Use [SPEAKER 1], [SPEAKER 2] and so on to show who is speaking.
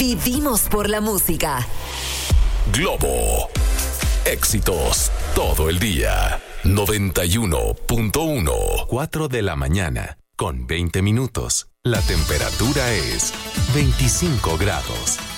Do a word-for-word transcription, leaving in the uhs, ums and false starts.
[SPEAKER 1] Vivimos por la música.
[SPEAKER 2] Globo. Éxitos todo el día. noventa y uno punto uno.
[SPEAKER 3] cuatro de la mañana, con veinte minutos. La temperatura es veinticinco grados.